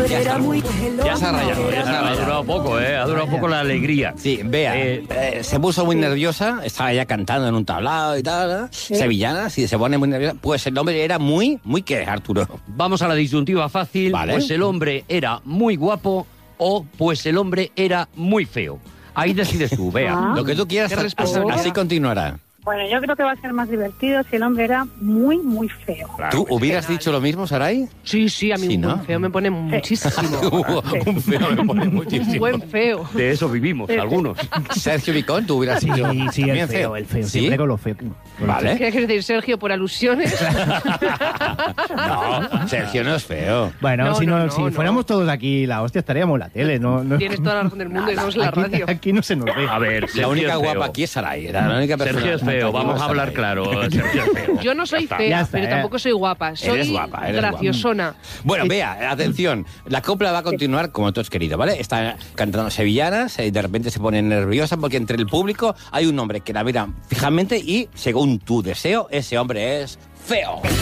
Ya se ha rayado, Ha durado poco, ha durado poco la alegría. Sí, vea, se puso muy nerviosa, estaba ya cantando en un tablado y tal, sevillana, si se pone muy nerviosa, pues el hombre era muy, ¿qué, Arturo? Vamos a la disyuntiva fácil, Vale. Pues el hombre era muy guapo o pues el hombre era muy feo. Ahí decides tú, Bea. Lo que tú quieras, ¿Qué responsabilidad? así continuará. Bueno, yo creo que va a ser más divertido si el hombre era muy, muy feo. ¿Tú hubieras dicho lo mismo, Saray? Sí, a mí Sí, un ¿no? buen feo me pone muchísimo. Un feo me pone Un muchísimo. buen feo. De eso vivimos, algunos. Sergio Vicón, tú hubieras dicho... Sí, también el feo. ¿Sí? Siempre con lo feo. Vale. ¿Qué quieres decir, Sergio, por alusiones? No, Sergio no es feo. Bueno, No, si no, si no. fuéramos todos aquí, la hostia, estaríamos en la tele. No. Tienes toda la razón del mundo y estamos en la radio. Aquí no se nos ve. A ver, La Sergio única es feo. guapa aquí es Saray, era la única persona... Sergio es feo, vamos a hablar claro. Sergio es feo. Yo no soy Ya está. fea, Ya está, pero tampoco soy guapa. Soy Eres guapa, eres graciosona. Bueno, vea, atención, la copla va a continuar como tú has querido, ¿vale? Está cantando sevillanas y de repente se pone nerviosa porque entre el público hay un hombre que la mira fijamente y, según tu deseo, ese hombre es feo.